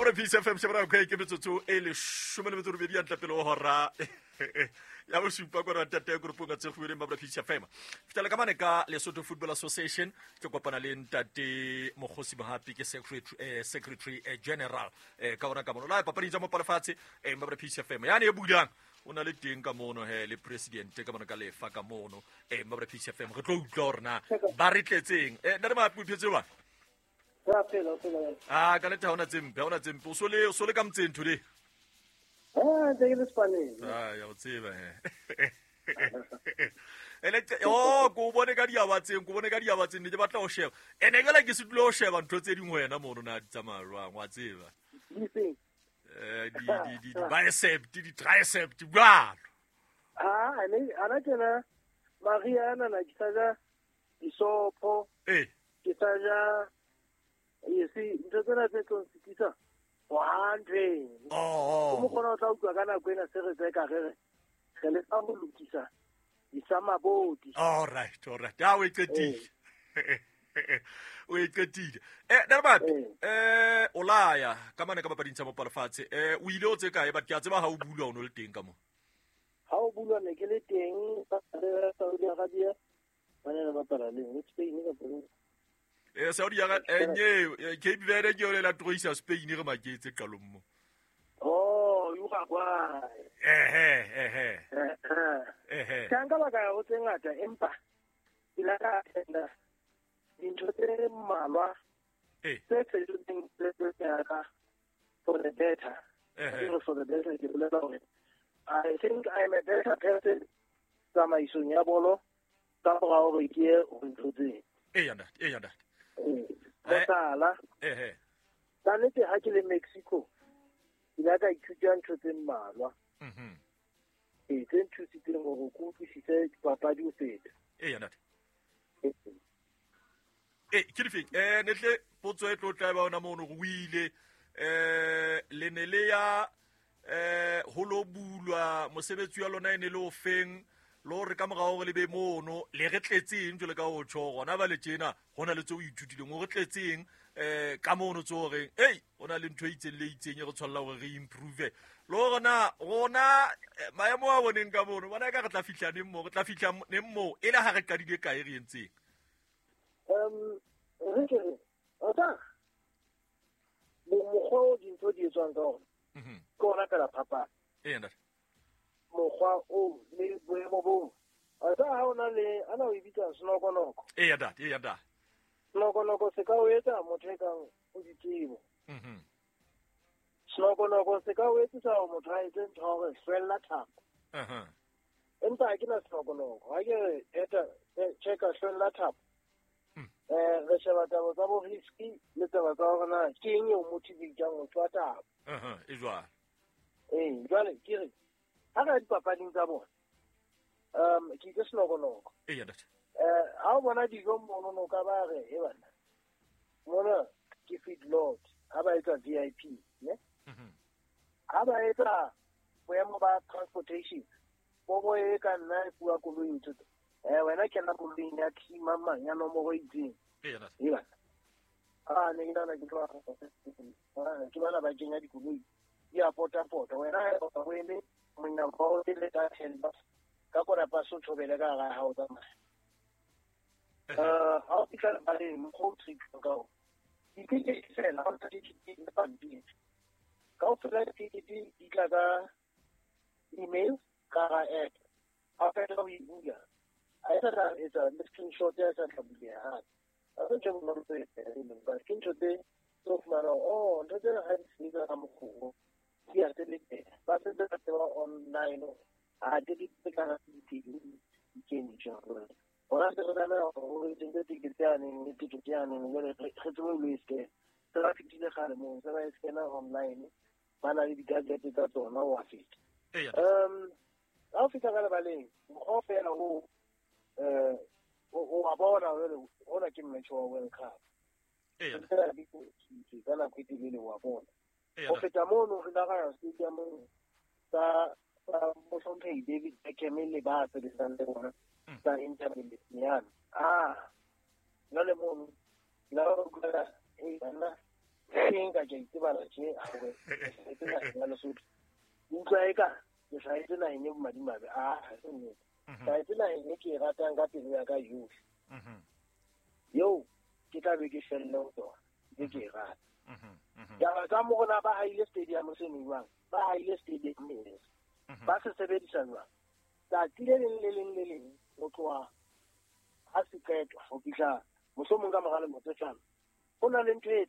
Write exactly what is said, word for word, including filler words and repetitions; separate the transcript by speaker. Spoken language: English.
Speaker 1: Mabra P C F M sebra go ke metsotso e le some le metso robedi ya tlapelo hora ya bo supa go rata te group ga tsego ile Mabra P C F M fitela ka mane ka Lesotho Football Association ke kopana le ntate Mogosi Mahapi ke secretary secretary general ka ora ka mono la papadi tsa mo palafatse Mabra P C F M yani e budang o na le teng ka mono he le president ka bona ka lefa ka mono Mabra P C F M re tlo utlorna ba re tletseng eh nna ma puphetse wa
Speaker 2: ya phela phela
Speaker 1: ah ka leta hona tsempe hona tsempe o sole o sole ka mtseng today
Speaker 2: ah ke le Spanish
Speaker 1: ah ya o tseba he ele oh go bone ka dia batseng go bone ka dia batseng ne batla o sheba ene ke la ke se tlo sheba ntho tse dingwe wena mono na ditsamaya wa tseba eh di di di bicep di tricep di bla
Speaker 2: ah ane ana tena Maria ana na kitsaja isopo
Speaker 1: eh
Speaker 2: kitsaja yesi ntotona tse tonsitisa one
Speaker 1: oh
Speaker 2: mo kgona tla utlwa kana kwena se re tseka re re le sa go lokisa isama bodi
Speaker 1: all right all right ya we qetile we qetile eh darbat eh olaya ka mane ka bapadintsa mo palafatse eh o ile o tse kae ba ke a tseba ha o bulwa o no le teng ka mo
Speaker 2: ha o bulwa ne ke le teng ka Saudi Arabia bana ba pala le Spain ka polo
Speaker 1: eh Saudi Arabia enye Cape Verde ke ole la troisa Spain re maketse qalommo
Speaker 2: oh yu ga kwa
Speaker 1: eh eh eh eh eh
Speaker 2: tanga ba ka o tsengata empa ila ka tenda into tse malwa
Speaker 1: eh
Speaker 2: se se teng se ya ka for the better
Speaker 1: eh
Speaker 2: for the better ke bolela hore I think I'm a better person sama isunya bolo ka go go ke o ntse
Speaker 1: eh yanda eh yanda
Speaker 2: Kotala
Speaker 1: eh eh
Speaker 2: tanete ha ke le Mexico ila ka ithuta ntho tse mmalwa
Speaker 1: mhm
Speaker 2: e tse nthusitseng go go utlwisisa papadi o feta
Speaker 1: eh yanda eh ke dife eh netle potso e tlo tla ba ona mono go ile eh le ne le ya eh ho lo bulwa mosebetsi wa lona ene le o feng lo re ka morago go le be mono le re tletseng jole ka o tsho gona ba le tjena gona le tso o ithutile mo re tletseng eh ka mono tso re hey ona le ntho itseng le itseng re tshwalla gore re improve lo gona gona maemo a boneng ka mono bona ka re tla fihla ne mo re tla fihla ne mo e le ha re ka di ka e re entseng
Speaker 2: um re ke ota mo mo go di ntho di tswang ka ona
Speaker 1: mhm
Speaker 2: kona ka la papa
Speaker 1: eh nda
Speaker 2: mokgwa o le boemo bo a sa ha ona le ana o ibitsa snokonoko
Speaker 1: eh ya dat eh ya da
Speaker 2: snokonoko se ka o etsa motho e kang o ditimo
Speaker 1: mhm
Speaker 2: snokonoko se ka o etsa o motho a etse ntho gore fella thapo
Speaker 1: aha
Speaker 2: empa ke na snokonoko ha ke eta checka fella thapo eh re sheba taba tsa bo risky le taba tsa gore na ke eng o motivate o tswa taba
Speaker 1: aha e jwa
Speaker 2: eh jwale ke re ha ga dipapading tsa bona um ke ke snokonoko
Speaker 1: eh ya dat
Speaker 2: eh ha o bona dijo mono no ka ba re e bana mona ke feed load ha ba etsa V I P ne
Speaker 1: mhm
Speaker 2: ha ba etsa boemo ba transportation bo bo e ka nna bua ko lo yutse eh wena ke na go linya team mama ya no mo go itseng
Speaker 1: eh ya dat
Speaker 2: e bana ah ne ngina na ke twa ah ke bana ba kenya dikoloi ya pota pota wena o ba wele monna go le ka tshela ka kora pa so tshobele ka ga ha o tsamaya eh ha o fitla ba le mo go trip ka o ke ke se la o tsi ke ke pa di ka o fela ke ke di tla ka email ka ga app a fela o ibuya a esa la esa le screenshot ya sa tlabuya ha a se jo mo tse e le ba screenshot de so mara oh ndo de ha di ga mo go ya se le ba se de ta online a de di ka di ke ni jo ora se re na o re tende di ke tsane ni di ke tsane ni le re tlo le iske tra fitile gale mo se ba iske na online ba na le di gadget tsa tsona wa fita
Speaker 1: eh ya
Speaker 2: um a fita ka ba le go fela o eh o a bona le ona ke match wa World Cup
Speaker 1: eh ya
Speaker 2: ka di ko di kana ko di le wa bona
Speaker 1: eh
Speaker 2: o feta mo no re la ga stadium sa mo son pay David Beckham le ba se di sande bona sa Inter Milan ah no le mo la go la e bana nka ke itebala tje gore e tla ya Lesotho utlwa e ka ke sa itse na ene madimabe a ha se nnete ka itse na ene ke ratang ka pelo ya ka yohle yo ke tla be ke shelle ho tsona ke ke rata ya ka mo gona ba haile stadium se nngwang ba haile stadium ne ba se sebedisa jwang ta tile le le le le le o tloa ha se ketwa ho fihla mohlomong ka mogale motse tsana go na le ntho e